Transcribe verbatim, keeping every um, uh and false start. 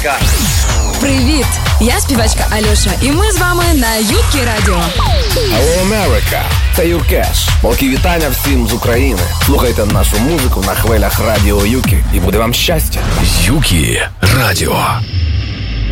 Америка. Привіт! Я співачка Альоша, і ми з вами на Юкі Радіо. Hello, America! Це Юркеш. Великі вітання всім з України. Слухайте нашу музику на хвилях Радіо Юкі. І буде вам щастя. Юкі Радіо.